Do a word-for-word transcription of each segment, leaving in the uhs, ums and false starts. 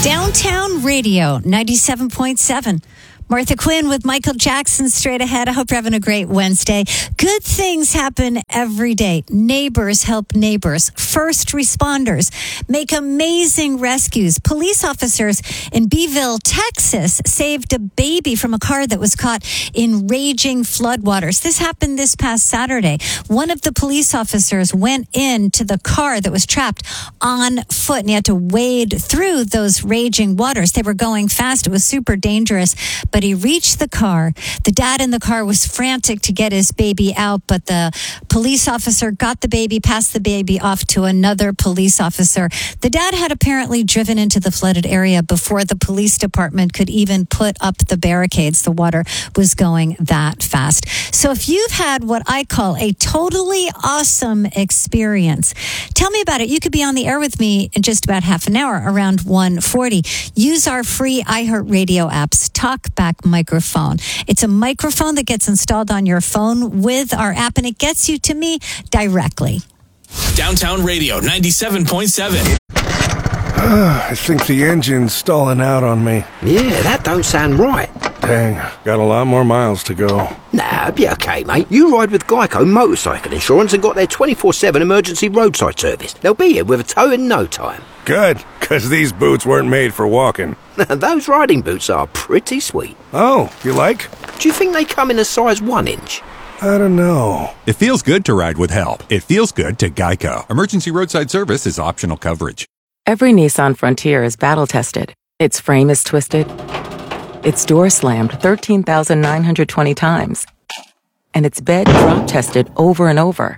Downtown Radio, ninety-seven point seven. Martha Quinn with Michael Jackson straight ahead. I hope you're having a great Wednesday. Good things happen every day. Neighbors help neighbors. First responders make amazing rescues. Police officers in Beeville, Texas, saved a baby from a car that was caught in raging floodwaters. This happened this past Saturday. One of the police officers went into the car that was trapped on foot, and he had to wade through those raging waters. They were going fast. It was super dangerous, but he reached the car. The dad in the car was frantic to get his baby out, but the police officer got the baby, passed the baby off to another police officer. The dad had apparently driven into the flooded area before the police department could even put up the barricades. The water was going that fast. So if you've had what I call a totally awesome experience, tell me about it. You could be on the air with me in just about half an hour, around one forty. Use our free iHeartRadio apps, Talkback microphone. It's a microphone that gets installed on your phone with our app, and it gets you to me directly. Downtown Radio, ninety-seven point seven. Uh, I think the engine's stalling out on me. Yeah, that don't sound right. Dang, got a lot more miles to go. Nah, be okay, mate. You ride with Geico Motorcycle Insurance and got their twenty-four seven emergency roadside service. They'll be here with a tow in no time. Good, because these boots weren't made for walking. Those riding boots are pretty sweet. Oh, you like? Do you think they come in a size one inch? I don't know. It feels good to ride with help. It feels good to Geico. Emergency roadside service is optional coverage. Every Nissan Frontier is battle-tested. Its frame is twisted. Its door slammed thirteen thousand nine hundred twenty times. And its bed drop-tested over and over.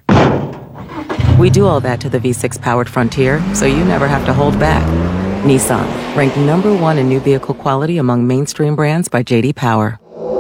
We do all that to the V six powered Frontier, so you never have to hold back. Nissan, ranked number one in new vehicle quality among mainstream brands by J D Power.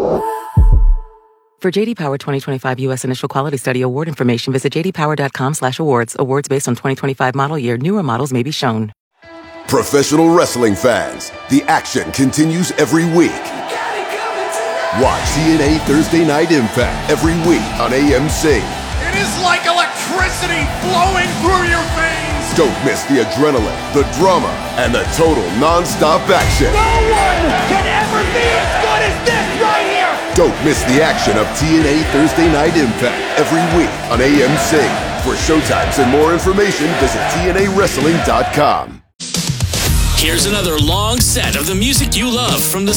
For J D Power twenty twenty-five U S Initial Quality Study Award information, visit j d power dot com slash awards. Awards based on twenty twenty-five model year. Newer models may be shown. Professional wrestling fans, the action continues every week. Watch T N A Thursday Night Impact every week on A M C. It is like electricity flowing through your veins. Don't miss the adrenaline, the drama, and the total non-stop action. No one can ever be as good as this right here. Don't miss the action of T N A Thursday Night Impact every week on A M C. For showtimes and more information, visit T N A wrestling dot com. Here's another long set of the music you love from the